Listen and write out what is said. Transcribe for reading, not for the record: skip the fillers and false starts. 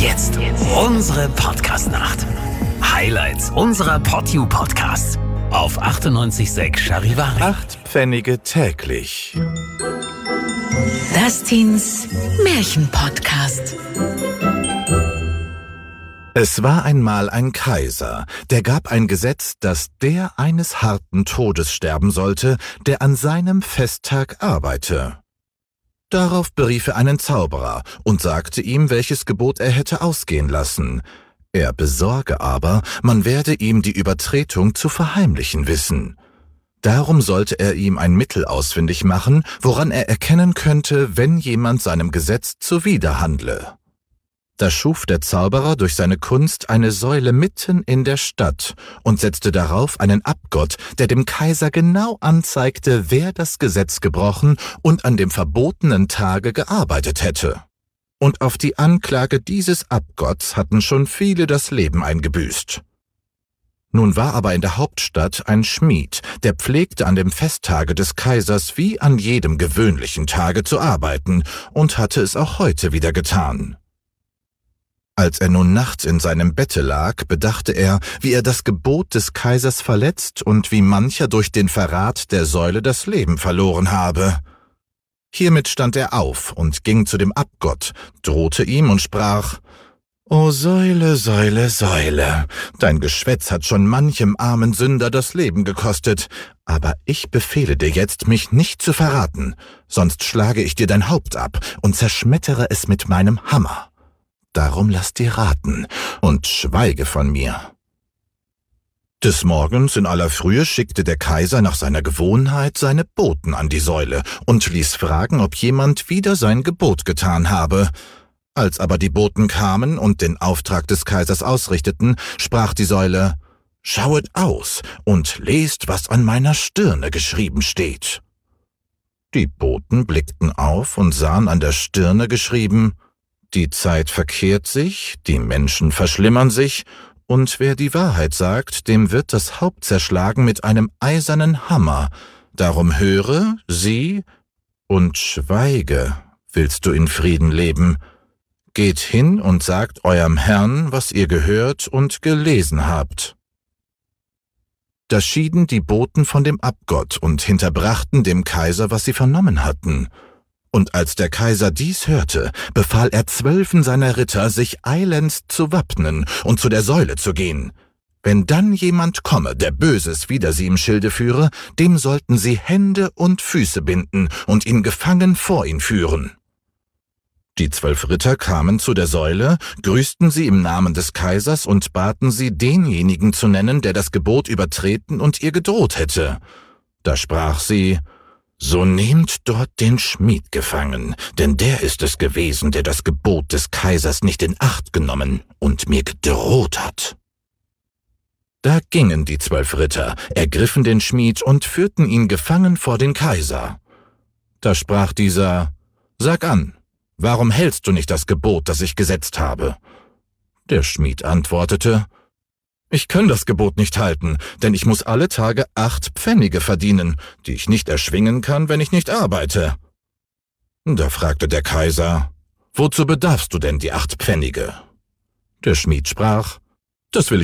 Jetzt unsere Podcast-Nacht. Highlights unserer PodU-Podcasts auf 98.6 Charivari. 8 Pfennige täglich. Dustins Märchen-Podcast. Es war einmal ein Kaiser, der gab ein Gesetz, dass der eines harten Todes sterben sollte, der an seinem Festtag arbeite. Darauf berief er einen Zauberer und sagte ihm, welches Gebot er hätte ausgehen lassen. Er besorge aber, man werde ihm die Übertretung zu verheimlichen wissen. Darum sollte er ihm ein Mittel ausfindig machen, woran er erkennen könnte, wenn jemand seinem Gesetz zuwiderhandle. Da schuf der Zauberer durch seine Kunst eine Säule mitten in der Stadt und setzte darauf einen Abgott, der dem Kaiser genau anzeigte, wer das Gesetz gebrochen und an dem verbotenen Tage gearbeitet hätte. Und auf die Anklage dieses Abgotts hatten schon viele das Leben eingebüßt. Nun war aber in der Hauptstadt ein Schmied, der pflegte an dem Festtage des Kaisers wie an jedem gewöhnlichen Tage zu arbeiten und hatte es auch heute wieder getan. Als er nun nachts in seinem Bette lag, bedachte er, wie er das Gebot des Kaisers verletzt und wie mancher durch den Verrat der Säule das Leben verloren habe. Hiermit stand er auf und ging zu dem Abgott, drohte ihm und sprach: »O Säule, Säule, Säule, dein Geschwätz hat schon manchem armen Sünder das Leben gekostet, aber ich befehle dir jetzt, mich nicht zu verraten, sonst schlage ich dir dein Haupt ab und zerschmettere es mit meinem Hammer. Darum lass dir raten und schweige von mir.« Des Morgens in aller Frühe schickte der Kaiser nach seiner Gewohnheit seine Boten an die Säule und ließ fragen, ob jemand wieder sein Gebot getan habe. Als aber die Boten kamen und den Auftrag des Kaisers ausrichteten, sprach die Säule: »Schauet aus und lest, was an meiner Stirne geschrieben steht.« Die Boten blickten auf und sahen an der Stirne geschrieben: »Die Zeit verkehrt sich, die Menschen verschlimmern sich, und wer die Wahrheit sagt, dem wird das Haupt zerschlagen mit einem eisernen Hammer. Darum höre, sieh und schweige, willst du in Frieden leben. Geht hin und sagt eurem Herrn, was ihr gehört und gelesen habt.« Da schieden die Boten von dem Abgott und hinterbrachten dem Kaiser, was sie vernommen hatten. Und als der Kaiser dies hörte, befahl er 12 seiner Ritter, sich eilends zu wappnen und zu der Säule zu gehen. Wenn dann jemand komme, der Böses wider sie im Schilde führe, dem sollten sie Hände und Füße binden und ihn gefangen vor ihn führen. Die 12 Ritter kamen zu der Säule, grüßten sie im Namen des Kaisers und baten sie, denjenigen zu nennen, der das Gebot übertreten und ihr gedroht hätte. Da sprach sie: »So nehmt dort den Schmied gefangen, denn der ist es gewesen, der das Gebot des Kaisers nicht in Acht genommen und mir gedroht hat.« Da gingen die 12 Ritter, ergriffen den Schmied und führten ihn gefangen vor den Kaiser. Da sprach dieser: »Sag an, warum hältst du nicht das Gebot, das ich gesetzt habe?« Der Schmied antwortete: »Ich kann das Gebot nicht halten, denn ich muss alle Tage 8 Pfennige verdienen, die ich nicht erschwingen kann, wenn ich nicht arbeite.« Da fragte der Kaiser: »Wozu bedarfst du denn die 8 Pfennige?« Der Schmied sprach: »Das will